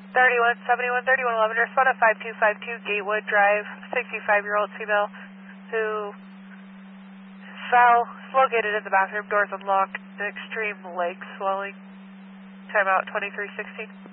3111, respond to 5252 Gatewood Drive, 65-year-old female who fell, is located in the bathroom, doors unlocked, and extreme leg swelling. Timeout 2316.